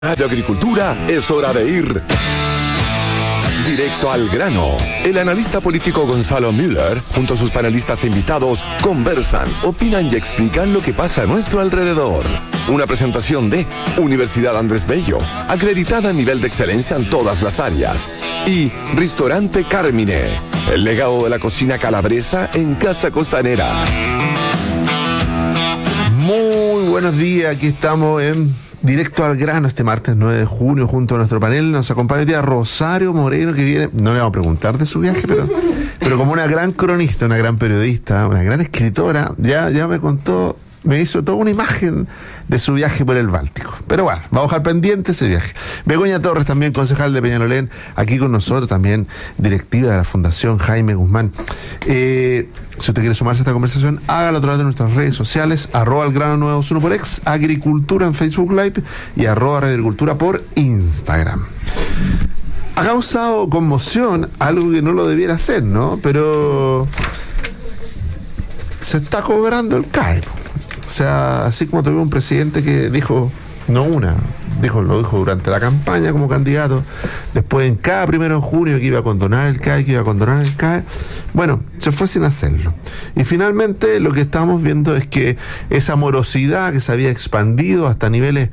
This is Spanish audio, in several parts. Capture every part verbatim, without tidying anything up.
De agricultura es hora de ir directo al grano. El analista político Gonzalo Müller, junto a sus panelistas e invitados, conversan, opinan y explican lo que pasa a nuestro alrededor. Una presentación de Universidad Andrés Bello, acreditada a nivel de excelencia en todas las áreas. Y Ristorante Carmine, el legado de la cocina calabresa en Casa Costanera. Muy buenos días, aquí estamos en Directo al Grano este martes nueve de junio junto a nuestro panel. Nos acompaña hoy día Rosario Moreno, que viene, no le vamos a preguntar de su viaje, pero, pero como una gran cronista, una gran periodista, una gran escritora, ya, ya me contó, me hizo toda una imagen de su viaje por el Báltico. Pero bueno, vamos a dejar pendiente ese viaje. Begoña Torres, también concejal de Peñalolén, aquí con nosotros, también directiva de la Fundación Jaime Guzmán. Eh, si usted quiere sumarse a esta conversación, hágalo a través de nuestras redes sociales, arroba el grano nueve uno por ex, Agricultura en Facebook Live y arroba Radio Agricultura por Instagram. Ha causado conmoción, algo que no lo debiera hacer, ¿no? Pero se está cobrando el C A E. O sea, así como tuvimos un presidente que dijo, no una, dijo, lo dijo durante la campaña como candidato, después en cada primero de junio que iba a condonar el C A E, que iba a condonar el C A E, bueno, se fue sin hacerlo. Y finalmente lo que estamos viendo es que esa morosidad que se había expandido hasta niveles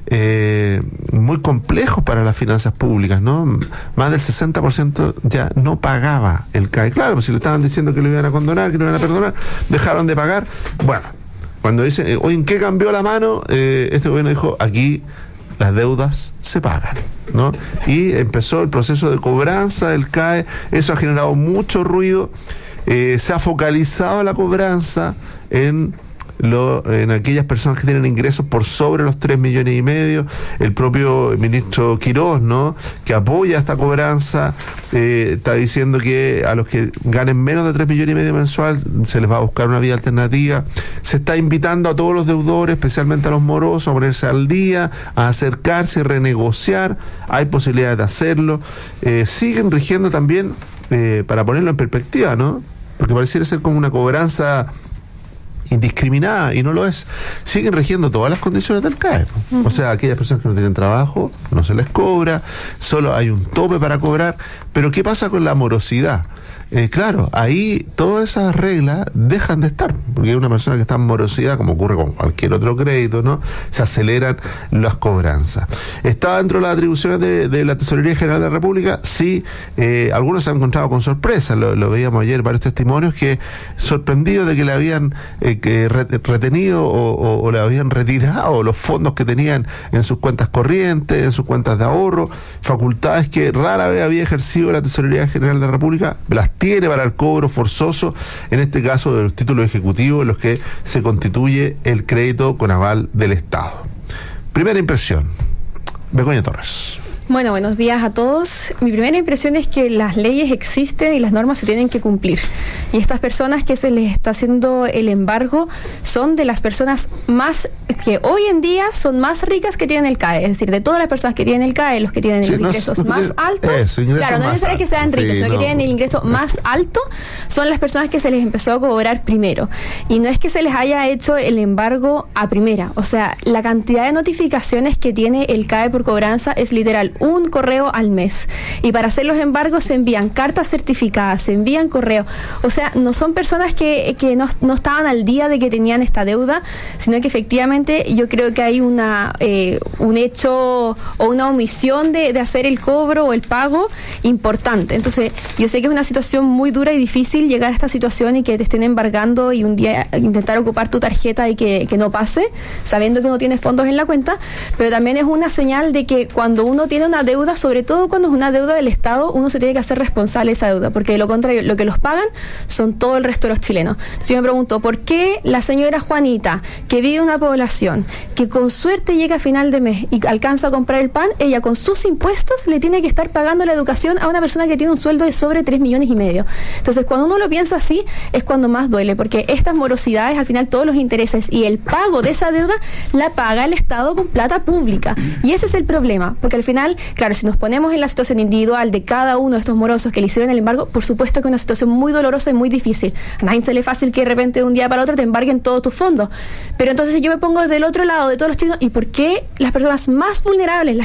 eh, muy complejos para las finanzas públicas, ¿no? Más del sesenta por ciento ya no pagaba el C A E. Claro, pues si le estaban diciendo que lo iban a condonar, que lo iban a perdonar, dejaron de pagar. Bueno, cuando dicen, oye, ¿en qué cambió la mano? Eh, este gobierno dijo, aquí las deudas se pagan, ¿no? Y empezó el proceso de cobranza del C A E, eso ha generado mucho ruido, eh, se ha focalizado la cobranza en Lo, en aquellas personas que tienen ingresos por sobre los tres millones y medio. El propio ministro Quirós, ¿no?, que apoya esta cobranza, eh, está diciendo que a los que ganen menos de tres millones y medio mensual se les va a buscar una vía alternativa. Se está invitando a todos los deudores, especialmente a los morosos, a ponerse al día, a acercarse y renegociar. Hay posibilidades de hacerlo. Eh, siguen rigiendo también, eh, para ponerlo en perspectiva, ¿no?, porque pareciera ser como una cobranza indiscriminada, y no lo es. Siguen rigiendo todas las condiciones del C A E. Uh-huh. O sea, aquellas personas que no tienen trabajo, no se les cobra, solo hay un tope para cobrar. Pero ¿qué pasa con la morosidad? Eh, claro, ahí todas esas reglas dejan de estar, porque hay una persona que está en morosidad, como ocurre con cualquier otro crédito, ¿no? Se aceleran las cobranzas. ¿Está dentro de las atribuciones de, de la Tesorería General de la República? Sí. Eh, algunos se han encontrado con sorpresa, lo, lo veíamos ayer, varios testimonios que sorprendidos de que le habían eh, que retenido o, o, o le habían retirado los fondos que tenían en sus cuentas corrientes, en sus cuentas de ahorro, facultades que rara vez había ejercido la Tesorería General de la República, las tiene para el cobro forzoso, en este caso de los títulos ejecutivos en los que se constituye el crédito con aval del Estado. Primera impresión, Begoña Torres. Bueno, buenos días a todos. Mi primera impresión es que las leyes existen y las normas se tienen que cumplir. Y estas personas que se les está haciendo el embargo son de las personas más, que hoy en día son más ricas que tienen el C A E. Es decir, de todas las personas que tienen el C A E, los que tienen sí, los ingresos no, no, más altos, eso, ingresos claro, no es necesario que sean ricos, sí, sino no. que tienen el ingreso más alto, son las personas que se les empezó a cobrar primero. Y no es que se les haya hecho el embargo a primera. O sea, la cantidad de notificaciones que tiene el C A E por cobranza es literal un correo al mes, y para hacer los embargos se envían cartas certificadas, se envían correos. O sea, no son personas que, que no, no estaban al día de que tenían esta deuda, sino que efectivamente yo creo que hay una eh, un hecho o una omisión de, de hacer el cobro o el pago importante. Entonces yo sé que es una situación muy dura y difícil llegar a esta situación y que te estén embargando y un día intentar ocupar tu tarjeta y que, que no pase, sabiendo que no tienes fondos en la cuenta, pero también es una señal de que cuando uno tiene una deuda, sobre todo cuando es una deuda del Estado, uno se tiene que hacer responsable de esa deuda, porque de lo contrario, lo que los pagan son todo el resto de los chilenos. Entonces yo me pregunto, ¿por qué la señora Juanita, que vive en una población que con suerte llega a final de mes y alcanza a comprar el pan, ella con sus impuestos le tiene que estar pagando la educación a una persona que tiene un sueldo de sobre tres millones y medio? Entonces cuando uno lo piensa así, es cuando más duele, porque estas morosidades, al final todos los intereses y el pago de esa deuda, la paga el Estado con plata pública. Y ese es el problema, porque al final claro, si nos ponemos en la situación individual de cada uno de estos morosos que le hicieron el embargo, por supuesto que es una situación muy dolorosa y muy difícil. A nadie se le es fácil que de repente de un día para otro te embarguen todos tus fondos. Pero entonces si yo me pongo del otro lado de todos los chilenos, ¿y por qué las personas más vulnerables, las